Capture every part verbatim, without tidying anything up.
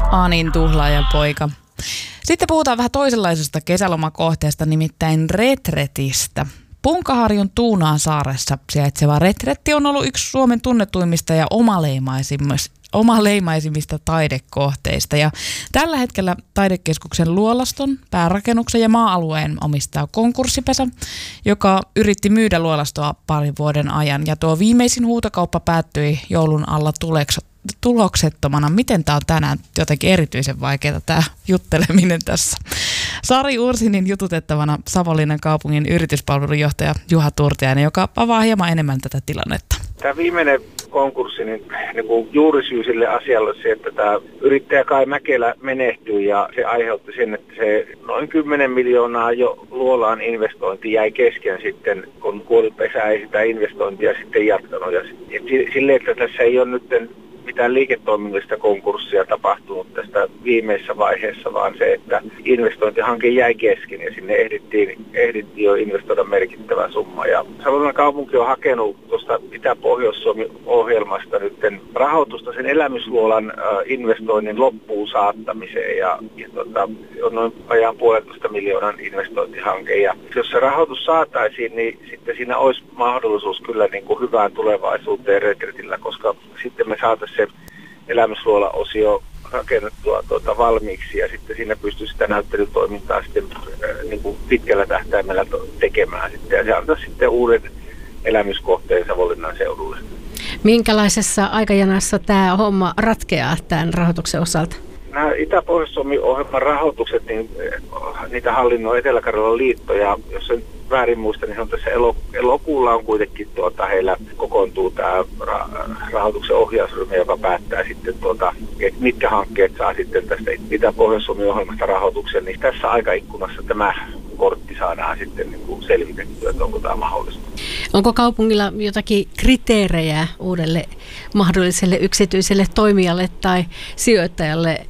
Anin tuhlaajan poika. Sitten puhutaan vähän toisenlaisesta kesälomakohteesta, nimittäin retretistä. Punkaharjun Tuunaan saaressa sijaitseva retretti on ollut yksi Suomen tunnetuimmista ja omaleimaisimmista, omaleimaisimmista taidekohteista. Ja tällä hetkellä taidekeskuksen luolaston, päärakennuksen ja maa-alueen omistaa konkurssipesä, joka yritti myydä luolastoa parin vuoden ajan. Ja tuo viimeisin huutokauppa päättyi joulun alla tuleksa. tuloksettomana. Miten tämä on tänään jotenkin erityisen vaikeaa tämä jutteleminen tässä? Sari Ursinin jututettavana Savonlinnan kaupungin yrityspalvelujohtaja Juha Turtiainen, joka avaa hieman enemmän tätä tilannetta. Tämä viimeinen konkurssi, niin, niin kuin juurisyy sille asialle se, että tämä yrittäjä Kai Mäkelä menehtyi ja se aiheutti sen, että se noin kymmenen miljoonaa jo luolaan investointi jäi kesken sitten, kun kuolipesä ei sitä investointia sitten jatkanut. Ja sille, että tässä ei ole nyt mitään liiketoiminnallista konkurssia tapahtunut tästä viimeisessä vaiheessa, vaan se, että investointihanke jäi kesken ja sinne ehdittiin, ehdittiin jo investoida merkittävä summa. Ja Savonlinnan kaupunki on hakenut tuosta Itä-Pohjois-Suomi-ohjelmasta nyt rahoitusta sen elämysluolan investoinnin loppuun saattamiseen ja, ja tota, on noin ajan puolentoista miljoonan investointihanke. Ja jos se rahoitus saataisiin, niin sitten siinä olisi mahdollisuus kyllä niin kuin hyvään tulevaisuuteen retretillä, koska sitten me saataisiin se elämysluola-osio rakennettua tuota valmiiksi ja sitten siinä pystyy sitä näyttelytoimintaa sitten äh, niin kuin pitkällä tähtäimellä tekemään sitten ja se antaa sitten uuden elämyskohteen Savonlinnan seudulle. Minkälaisessa aikajanassa tämä homma ratkeaa tämän rahoituksen osalta? Nämä Itä-Pohjois-Suomi-ohjelman rahoitukset, niin niitä hallinnoi Etelä-Karjalan liitto ja jos sen väärin muista, niin se on tässä elo, elokuulla on kuitenkin tuota, heillä kokoontuu tämä ra- rahoituksen ohjausryhmä, joka päättää sitten, tuota, että mitkä hankkeet saa sitten tästä Itä-Pohjois-Suomi-ohjelmasta rahoituksen, niin tässä aikaikkunassa tämä kortti saadaan sitten niin kuin selvitettyä, että onko tämä mahdollista. Onko kaupungilla jotakin kriteerejä uudelle mahdolliselle yksityiselle toimijalle tai sijoittajalle,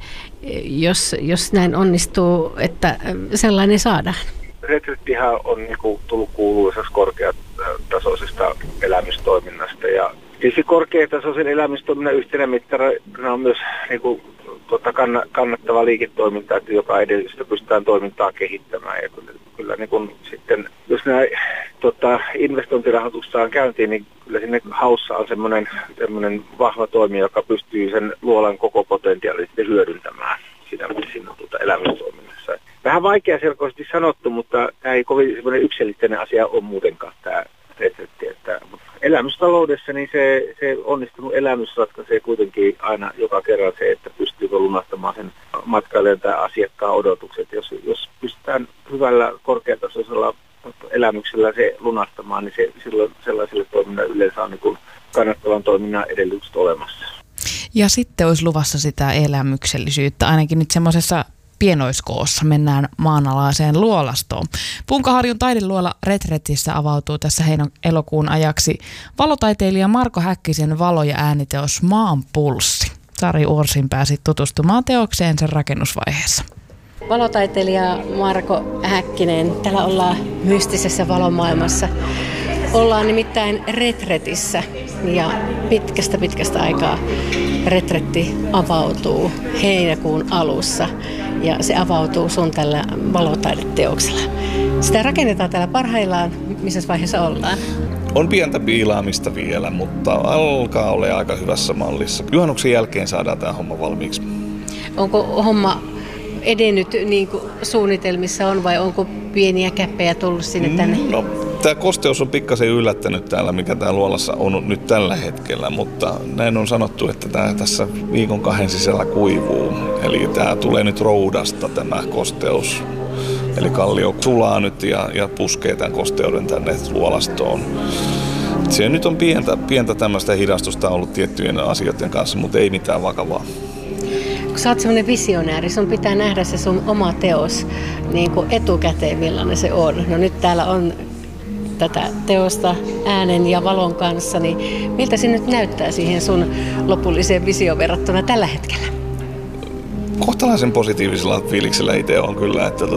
jos, jos näin onnistuu, että sellainen saadaan? Retrettihän on niin kuin tullut kuuluisaksi korkeatasoisesta elämystoiminnasta ja tietysti korkeatasoisen elämystoiminnan yhtenä mittarina on myös niin kuin, tuota, kannattava liiketoiminta, että joka edellystä pystytään toimintaa kehittämään ja kyllä, kyllä niin kuin, sitten jos nämä tota, investointirahoitus saa käyntiin, niin kyllä sinne haussa on semmoinen, semmoinen vahva toimija, joka pystyy sen luolan koko potentiaalin sitten hyödyntämään siinä, siinä tuota, elämystoiminnassa. Vähän vaikeaselkoisesti sanottu, mutta tämä ei kovin semmoinen yksiselitteinen asia ole muutenkaan tämä retretti. Että elämystaloudessa niin se, se onnistunut elämys ratkaisee kuitenkin aina joka kerran se, että pystyykö lunastamaan sen matkailijan tai asiakkaan odotukset. Jos, jos pystytään hyvällä korkeatasoisella elämyksellä se lunastamaan, niin se, silloin sellaiselle toiminnalle yleensä on niin kuin kannattavan toiminnan edellytykset olemassa. Ja sitten olisi luvassa sitä elämyksellisyyttä, ainakin nyt semmoisessa pienoiskoossa mennään maanalaiseen luolastoon. Punkaharjun taideluola Retretissä avautuu tässä heinä elokuun ajaksi valotaiteilija Marko Häkkisen valo- ja ääniteos Maan pulssi. Sari Ursin pääsi tutustumaan teokseen sen rakennusvaiheessa. Valotaiteilija Marko Häkkinen, täällä ollaan mystisessä valomaailmassa. Ollaan nimittäin Retretissä ja pitkästä pitkästä aikaa retretti avautuu heinäkuun alussa ja se avautuu sun tällä valotaideteoksella. Sitä rakennetaan täällä parhaillaan. Missä vaiheessa ollaan? On pientä piilaamista vielä, mutta alkaa olla aika hyvässä mallissa. Juhannuksen jälkeen saadaan tämä homma valmiiksi. Onko homma edennyt niin kuin suunnitelmissa on vai onko pieniä käppejä tullut sinne tänne? No, tämä kosteus on pikkasen yllättänyt täällä, mikä täällä luolassa on nyt tällä hetkellä, mutta näin on sanottu, että tämä tässä viikon kahden sisällä kuivuu. Eli tämä tulee nyt roudasta tämä kosteus. Eli kallio sulaa nyt ja, ja puskee tämän kosteuden tänne luolastoon. Se nyt on pientä, pientä tämmöistä hidastusta ollut tiettyjen asioiden kanssa, mutta ei mitään vakavaa. Kun sä oot semmoinen visionääri, sun pitää nähdä se sun oma teos niin kuin etukäteen, millainen se on. No nyt täällä on tätä teosta äänen ja valon kanssa, niin miltä se nyt näyttää siihen sun lopulliseen visioon verrattuna tällä hetkellä? Kohtalaisen positiivisella fiiliksellä itse on kyllä, että